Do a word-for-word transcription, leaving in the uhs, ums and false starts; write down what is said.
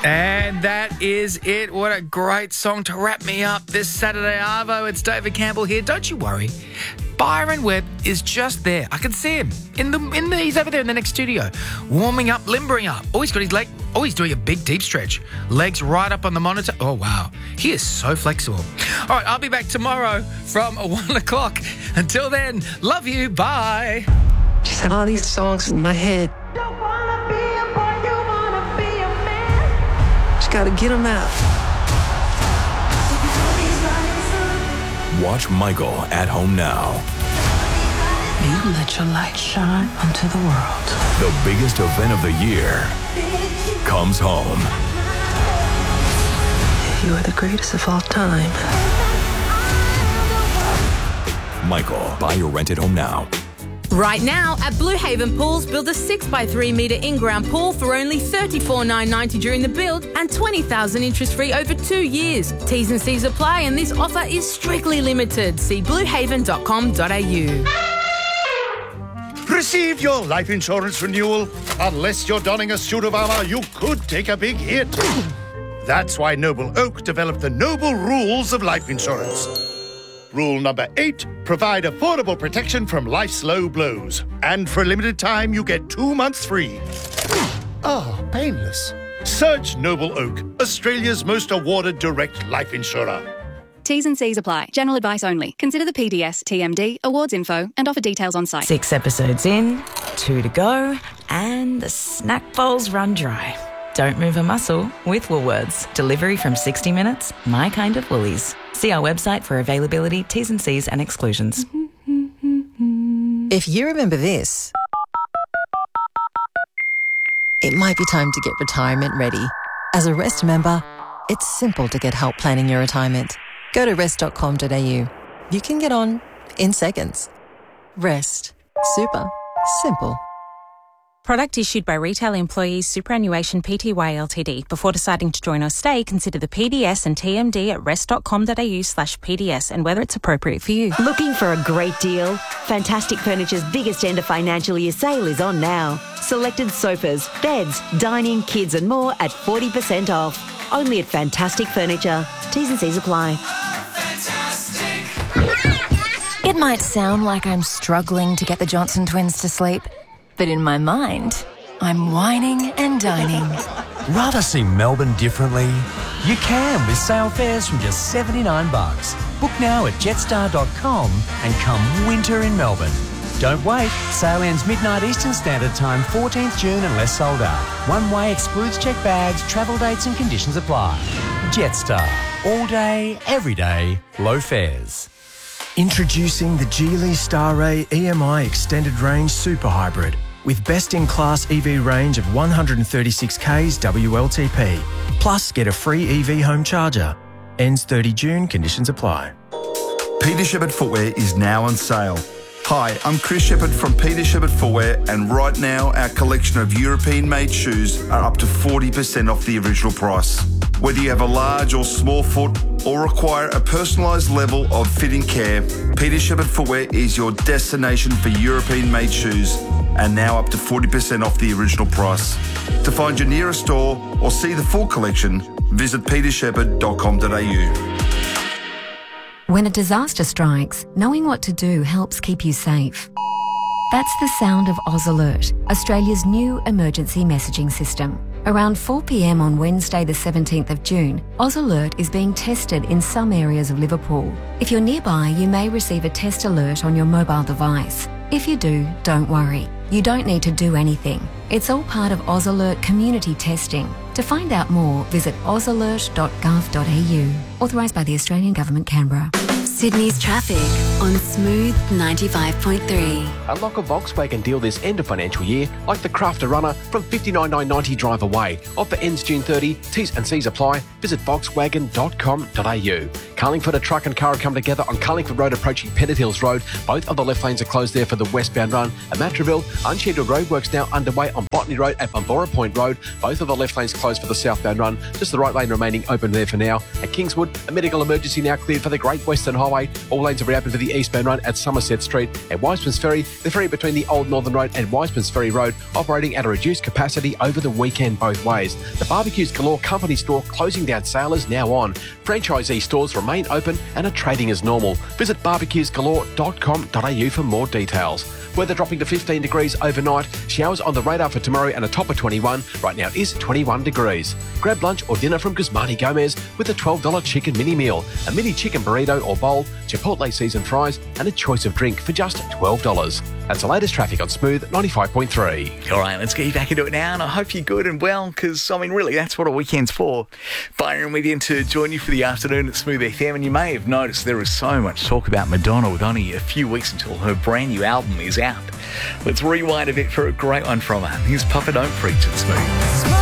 And that is it. What a great song to wrap me up this Saturday, Arvo. It's David Campbell here. Don't you worry. Byron Webb is just there. I can see him in the in the. He's over there in the next studio, warming up, limbering up. Oh, he's got his leg. Oh, he's doing a big deep stretch. Legs right up on the monitor. Oh wow, he is so flexible. All right, I'll be back tomorrow from one o'clock. Until then, love you. Bye. Just had all these songs in my head. Don't wanna be a boy, you wanna be a man. Just gotta get them out. Watch Michael at home now. You let your light shine onto the world. The biggest event of the year comes home. You are the greatest of all time. Michael, buy or rent at home now. Right now, at Blue Haven Pools, build a six by three metre in-ground pool for only thirty-four thousand nine hundred ninety dollars during the build and twenty thousand dollars interest-free over two years. T's and C's apply, and this offer is strictly limited. See blue haven dot com dot a u. Receive your life insurance renewal. Unless you're donning a suit of armour, you could take a big hit. That's why Noble Oak developed the Noble Rules of Life Insurance. Rule number eight, provide affordable protection from life's low blows. And for a limited time, you get two months free. Oh, painless. Search Noble Oak, Australia's most awarded direct life insurer. T's and C's apply. General advice only. Consider the P D S, T M D, awards info, and offer details on site. Six episodes in, two to go, and the snack bowls run dry. Don't move a muscle with Woolworths. Delivery from sixty minutes, my kind of Woolies. See our website for availability, T's and C's and exclusions. If you remember this, it might be time to get retirement ready. As a Rest member, it's simple to get help planning your retirement. Go to rest dot com dot a u. You can get on in seconds. Rest. Super. Simple. Product issued by Retail Employees Superannuation Pty Ltd. Before deciding to join or stay, consider the P D S and T M D at rest dot com dot a u slash P D S and whether it's appropriate for you. Looking for a great deal? Fantastic Furniture's biggest end of financial year sale is on now. Selected sofas, beds, dining, kids and more at forty percent off. Only at Fantastic Furniture. T's and C's apply. It might sound like I'm struggling to get the Johnson twins to sleep, but in my mind, I'm whining and dining. Rather see Melbourne differently? You can with sale fares from just seventy-nine bucks. Book now at jetstar dot com and come winter in Melbourne. Don't wait. Sale ends midnight Eastern Standard Time, fourteenth June unless sold out. One way excludes check bags, travel dates and conditions apply. Jetstar. All day, every day, low fares. Introducing the Geely Starray E M I Extended Range Super Hybrid with best-in-class E V range of one hundred thirty-six k's W L T P. Plus, get a free E V home charger. Ends thirtieth June, conditions apply. Peter Shepherd Footwear is now on sale. Hi, I'm Chris Shepherd from Peter Shepherd Footwear, and right now our collection of European-made shoes are up to forty percent off the original price. Whether you have a large or small foot or require a personalised level of fitting care, Peter Shepherd Footwear is your destination for European-made shoes, and now up to forty percent off the original price. To find your nearest store or see the full collection, visit peter shepherd dot com dot a u. When a disaster strikes, knowing what to do helps keep you safe. That's the sound of Oz Alert, Australia's new emergency messaging system. Around four p m on Wednesday the seventeenth of June, Oz Alert is being tested in some areas of Liverpool. If you're nearby, you may receive a test alert on your mobile device. If you do, don't worry. You don't need to do anything. It's all part of Oz Alert community testing. To find out more, visit oz alert dot gov dot a u. Authorised by the Australian Government, Canberra. Sydney's traffic on Smooth ninety-five point three. Unlock a Volkswagen deal this end of financial year, like the Crafter Runner from fifty-nine thousand nine hundred ninety drive away. Offer ends June thirtieth. T's and C's apply. Visit volkswagen dot com dot a u. Carlingford, a truck and car have come together on Carlingford Road approaching Pennant Hills Road. Both of the left lanes are closed there for the westbound run. At Matraville, unscheduled roadworks now underway on Botany Road at Bumbora Point Road. Both of the left lanes closed for the southbound run. Just the right lane remaining open there for now. At Kingswood, a medical emergency now cleared for the Great Western Highway. All lanes are reopened for the eastbound run at Somerset Street. At Wiseman's Ferry, the ferry between the Old Northern Road and Wiseman's Ferry Road operating at a reduced capacity over the weekend both ways. The Barbecues Galore company store closing down sale is now on. Franchisee stores remain open and are trading as normal. Visit barbecues galore dot com dot a u for more details. Weather dropping to fifteen degrees overnight. Showers on the radar for tomorrow and a top of twenty-one. Right now it is twenty-one degrees. Grab lunch or dinner from Guzmani Gomez with a twelve dollars chicken mini meal, a mini chicken burrito or bowl, Chipotle seasoned fries and a choice of drink for just twelve dollars. That's the latest traffic on Smooth ninety-five point three. All right, let's get you back into it now, and I hope you're good and well, because, I mean, really, that's what a weekend's for. Byron with you to join you for the afternoon at Smooth F M, and you may have noticed there is so much talk about Madonna with only a few weeks until her brand new album is out. Let's rewind a bit for a great one from her. Here's Papa Don't Preach at Smooth.